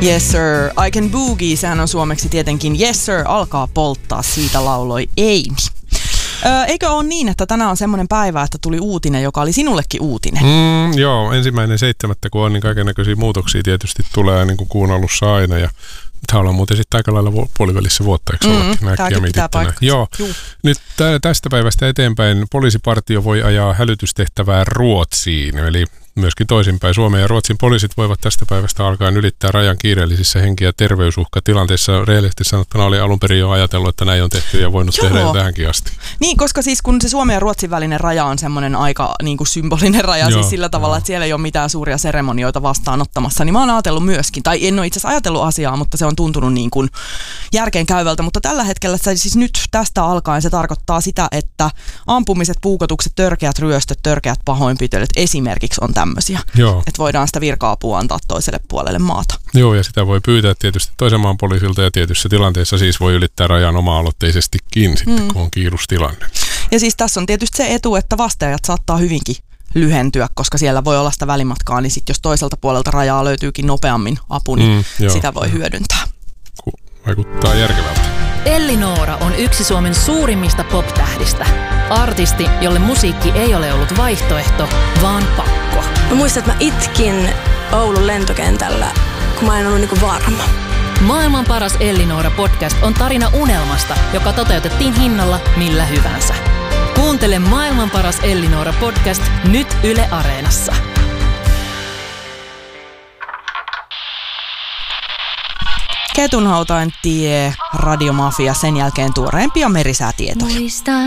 Yes sir, I can boogie, sehän on suomeksi tietenkin Yes sir, alkaa polttaa, siitä lauloi Eimi. Eikö ole niin, että tänään on semmoinen päivä, että tuli uutinen, joka oli sinullekin uutinen? Joo, 1.7. kun on, niin kaikennäköisiä muutoksia tietysti tulee niin kuin kuun alussa aina. Ja tämä ollaan muuten sitten aika lailla puolivälissä vuotta, eikö ollakin? Tämäkin pitää paikkaa. Joo, nyt tästä päivästä eteenpäin poliisipartio voi ajaa hälytystehtävää Ruotsiin, eli myöskin toisinpäin. Suomen ja Ruotsin poliisit voivat tästä päivästä alkaen ylittää rajan kiireellisissä henki- ja terveysuhkatilanteissa. Rehellisesti sanottuna oli alun perin jo ajatellut, että näin on tehty ja voinut tehdä jo tähänkin asti. Niin, koska siis kun se Suomen ja Ruotsin välinen raja on semmoinen aika niin kuin symbolinen raja, siis sillä tavalla, että siellä ei ole mitään suuria seremonioita vastaanottamassa, niin mä oon ajatellut myöskin, tai en ole itse asiassa ajatellut asiaa, mutta se on tuntunut niin kuin järkeenkäyvältä, mutta tällä hetkellä siis nyt tästä alkaen se tarkoittaa sitä, että ampumiset, puukotukset, törkeät ryöstöt, törkeät pahoinpitelyt esimerkiksi on tämmöisiä, että voidaan sitä virka-apua antaa toiselle puolelle maata. Joo, ja sitä voi pyytää tietysti toisen maan poliisilta ja tietyissä tilanteissa siis voi ylittää rajan oma-aloitteisestikin sitten, kun on kiirustilanne. Ja siis tässä on tietysti se etu, että vasteajat saattaa hyvinkin lyhentyä, koska siellä voi olla sitä välimatkaa, niin sitten jos toiselta puolelta rajaa löytyykin nopeammin apu, niin sitä voi hyödyntää. Vaikuttaa järkevältä. Elli-Noora on yksi Suomen suurimmista pop-tähdistä. Artisti, jolle musiikki ei ole ollut vaihtoehto, vaan pakko. Mä muistan, että mä itkin Oulun lentokentällä, kun mä en ollut niinku varma. Maailman paras Elli-Noora podcast on tarina unelmasta, joka toteutettiin hinnalla millä hyvänsä. Kuuntele Maailman paras Elli-Noora podcast nyt Yle Areenassa. Ketunhautain tie, Radiomafia, sen jälkeen tuoreimpia merisäätietoja.